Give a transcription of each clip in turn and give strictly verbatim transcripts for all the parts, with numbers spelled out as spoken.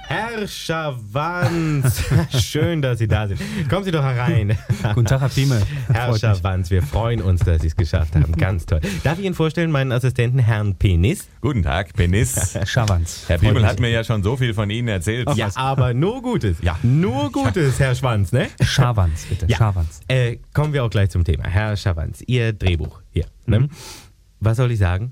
Herr Schawanz, schön, dass Sie da sind. Kommen Sie doch herein. Guten Tag, Herr Piemel. Herr Schawanz, wir freuen uns, dass Sie es geschafft haben. Ganz toll. Darf ich Ihnen vorstellen, meinen Assistenten, Herrn Penis? Guten Tag, Penis. Schawanz. Herr Piemel hat mir ja schon so viel von Ihnen erzählt. Ja, aber nur Gutes. Ja, nur Gutes, Herr Schwanz, ne? Schawanz, bitte. Ja. Schawanz. Äh, kommen wir auch gleich zum Thema. Herr Schawanz, Ihr Drehbuch hier. Ne? Mhm. Was soll ich sagen?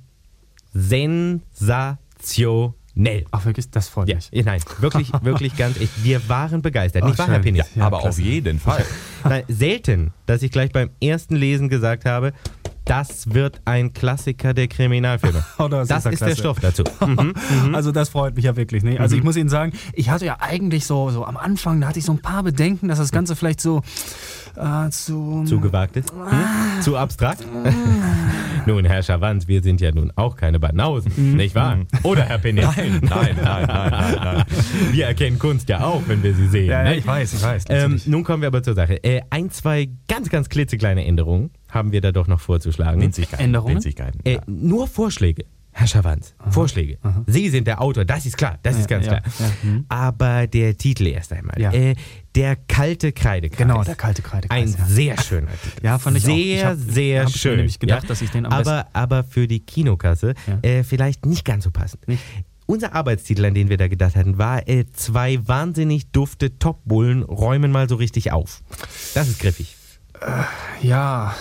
Sensationell. Ach, wirklich? Das freut Ja, mich. nein, wirklich, wirklich ganz echt. Wir waren begeistert. Ach, Nicht wahr, Herr schön. Penis? Ja, aber klasse. auf jeden Fall. Nein, selten, dass ich gleich beim ersten Lesen gesagt habe, das wird ein Klassiker der Kriminalfilme. Oh, das das ist ja ist der klasse. Stoff dazu. Mhm. Also das freut mich ja wirklich. Ne? Also ich muss Ihnen sagen, ich hatte ja eigentlich so, so am Anfang, da hatte ich so ein paar Bedenken, dass das Ganze vielleicht so äh, zu... Zu gewagt ist? Hm? Zu abstrakt? Nun, Herr Schawanz, wir sind ja nun auch keine Banausen, nicht wahr? Oder, Herr Penis? Nein, nein, nein, nein, nein, nein. Wir erkennen Kunst ja auch, wenn wir sie sehen. Ja, ja, ne? ich weiß, ich weiß. Ähm, natürlich. nun kommen wir aber zur Sache. Äh, ein, zwei ganz, ganz klitzekleine Änderungen haben wir da doch noch vorzuschlagen. Winzigkeiten. Änderungen? Winzigkeiten. Äh, Ja. nur Vorschläge, Herr Schawanz. Vorschläge. Sie sind der Autor, das ist klar, das ist ganz ja, klar. ja, hm. Aber der Titel erst einmal. Ja. Äh, der kalte Kreidekreis. Genau, der kalte Kreidekreis. Ein ja. sehr schöner Titel. Ja, fand ich auch. Ich sehr, hab- sehr hab ich mir schön. nämlich gedacht, dass ich den am aber, aber für die Kinokasse Ja. äh, vielleicht nicht ganz so passend. Nicht? Unser Arbeitstitel, an den wir da gedacht hatten, war äh, zwei wahnsinnig dufte Topbullen räumen mal so richtig auf. Das ist griffig. Ja,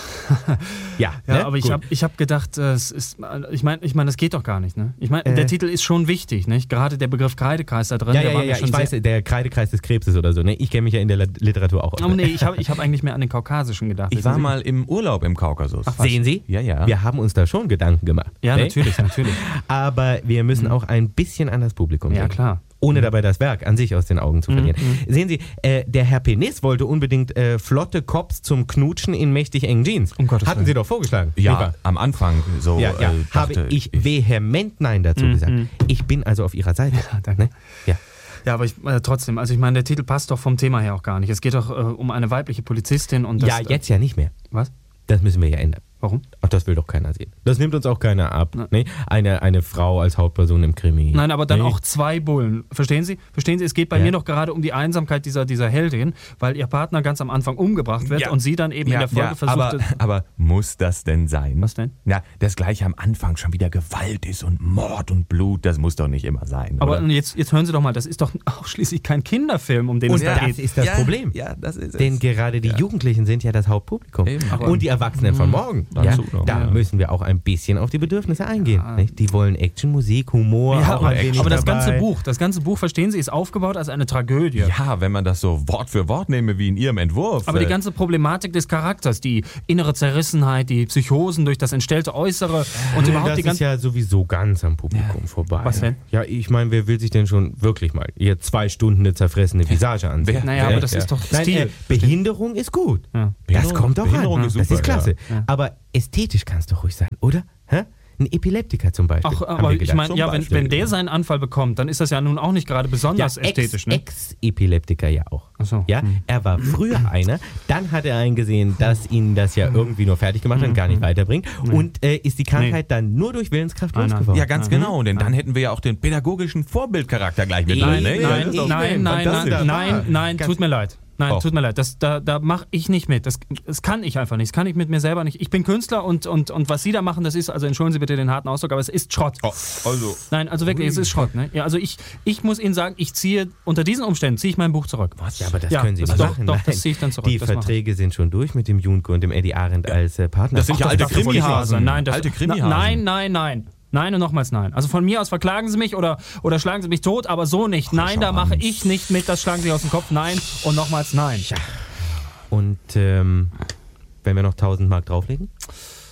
Ja, ja ne? aber ich Gut. habe ich hab gedacht, äh, es ist, ich meine, ich mein, das geht doch gar nicht. Ne? Ich meine, Äh. der Titel ist schon wichtig. Nicht? Gerade der Begriff Kreidekreis da drin. Ja, der ja, war ja, mir ja schon ich weiß, sehr, der Kreidekreis des Krebses oder so. Ne? Ich kenne mich ja in der La- Literatur auch aus. Oh, nee, ich habe ich hab eigentlich mehr an den Kaukasischen gedacht. Ich wissen war Sie? mal im Urlaub im Kaukasus. Sehen Sie? Ja, ja. Wir haben uns da schon Gedanken gemacht. Ja, ne? natürlich, natürlich. Aber wir müssen auch ein bisschen an das Publikum Ja, denken. klar. Ohne dabei das Werk an sich aus den Augen zu verlieren. Sehen Sie, äh, der Herr Penis wollte unbedingt äh, flotte Cops zum Knutschen in mächtig engen Jeans. Um Gottes Hatten Willen. Sie doch vorgeschlagen. nicht Ja, wahr? am Anfang so Ja, ja. äh, dachte Habe ich vehement Nein dazu gesagt. Ich bin also auf Ihrer Seite. Ja, danke. Ne? Ja. Ja, aber ich, äh, trotzdem, also ich meine, der Titel passt doch vom Thema her auch gar nicht. Es geht doch äh, um eine weibliche Polizistin und das... ja, jetzt ja nicht mehr. Äh, was? Das müssen wir ja ändern. Warum? Ach, das will doch keiner sehen. Das nimmt uns auch keiner ab. Ne? Eine, eine Frau als Hauptperson im Krimi. Nein, aber dann Nee. auch zwei Bullen. Verstehen Sie? Verstehen Sie? Es geht bei Ja. mir doch gerade um die Einsamkeit dieser, dieser Heldin, weil ihr Partner ganz am Anfang umgebracht wird Ja. und sie dann eben in ja, der Folge ja, versucht... aber, aber muss das denn sein? Was denn? Ja, dass gleich am Anfang schon wieder Gewalt ist und Mord und Blut, das muss doch nicht immer sein. aber oder? jetzt, jetzt hören Sie doch mal, das ist doch auch schließlich kein Kinderfilm, um den Und es da das geht. ist das ja, Problem. Ja, das ist Denn es. gerade die Jugendlichen sind ja das Hauptpublikum. Eben. Aber- Und die Erwachsenen von morgen. Ja, Dazu noch, da ja. müssen wir auch ein bisschen auf die Bedürfnisse eingehen. Nicht? Die wollen Action, Musik, Humor, Ja, auch aber, ein wenig aber das ganze dabei. Buch, das ganze Buch, verstehen Sie, ist aufgebaut als eine Tragödie. Ja, wenn man das so Wort für Wort nehme wie in Ihrem Entwurf. Aber die äh, ganze Problematik des Charakters, die innere Zerrissenheit, die Psychosen durch das entstellte Äußere und überhaupt das die ist ganze... ja sowieso ganz am Publikum vorbei. Was denn? Ja, ich meine, wer will sich denn schon wirklich mal hier zwei Stunden eine zerfressene Visage ansehen? Wer- Naja, wer- aber das Ja. ist doch Nein, Stil. äh, Behinderung ist gut. Ja. Das Behinderung- kommt auch Behinderung an. ist das super, ist klasse. ja. Ja. Aber ästhetisch kann es doch ruhig sein, oder? Hä? Ein Epileptiker zum Beispiel. Ach, haben aber wir ich gedacht. meine, zum ja, wenn, Beispiel. wenn der seinen Anfall bekommt, dann ist das ja nun auch nicht gerade besonders ja, ästhetisch, ne? Ex- Ex-Epileptiker ja auch. Ach so. Ja, Hm. er war früher einer, dann hat er eingesehen, dass ihn das ja irgendwie nur fertig gemacht hat und gar nicht weiterbringt und äh, ist die Krankheit dann nur durch Willenskraft Nein, nein. losgeworden. Ja, ganz genau. Denn dann hätten wir ja auch den pädagogischen Vorbildcharakter gleich mit Nein, drin. ne? nein, Ja, das ist doch Nein, nein, fantastisch. nein, nein, nein, Ganz- tut mir leid. Nein, Och. tut mir leid. Das, da da mache ich nicht mit. Das, das kann ich einfach nicht. Das kann ich mit mir selber nicht. Ich bin Künstler und, und, und was Sie da machen, das ist, also entschuldigen Sie bitte den harten Ausdruck, aber es ist Schrott. Oh, also, Nein, also wirklich, es ist Schrott. Ne? Ja, also ich, ich muss Ihnen sagen, ich ziehe, unter diesen Umständen ziehe ich mein Buch zurück. Was? Ja, aber das Ja, können Sie das nicht doch, machen. doch, Nein. das ziehe ich dann zurück. Die Das mache ich. Verträge sind schon durch mit dem Junke und dem Eddie Arendt als äh, Partner. Das sind ja Ach, alte das darf doch wohl nicht wahr Krimihasen. sein. Nein, das, Alte na, Krimihasen. nein, nein, nein. Nein und nochmals nein. Also von mir aus verklagen Sie mich oder, oder schlagen Sie mich tot, aber so nicht. Nein, da mache ich nicht mit, das schlagen Sie aus dem Kopf. Nein und nochmals nein. Und ähm, wenn wir noch tausend Mark drauflegen?